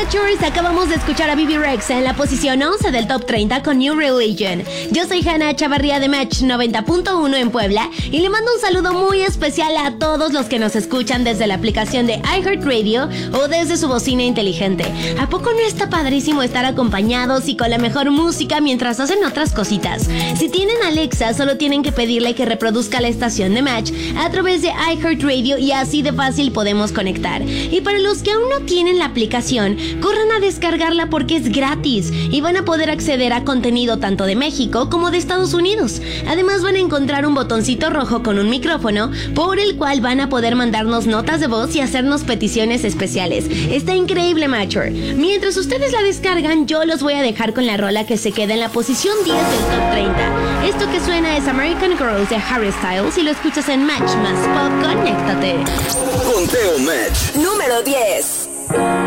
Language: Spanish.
Matchers, acabamos de escuchar a Bebe Rexha en la posición 11 del Top 30 con New Religion. Yo soy Hannah Chavarría de Match 90.1 en Puebla y le mando un saludo muy especial a todos los que nos escuchan desde la aplicación de iHeartRadio o desde su bocina inteligente. ¿A poco no está padrísimo estar acompañados y con la mejor música mientras hacen otras cositas? Si tienen Alexa, solo tienen que pedirle que reproduzca la estación de Match a través de iHeartRadio y así de fácil podemos conectar. Y para los que aún no tienen la aplicación, corran a descargarla porque es gratis y van a poder acceder a contenido tanto de México como de Estados Unidos. Además van a encontrar un botoncito rojo con un micrófono por el cual van a poder mandarnos notas de voz y hacernos peticiones especiales. Está increíble, Matcher. Mientras ustedes la descargan, yo los voy a dejar con la rola que se queda en la posición 10 del Top 30. Esto que suena es American Girls de Harry Styles y lo escuchas en Match más Pop. Conéctate. Conteo Match. Número 10.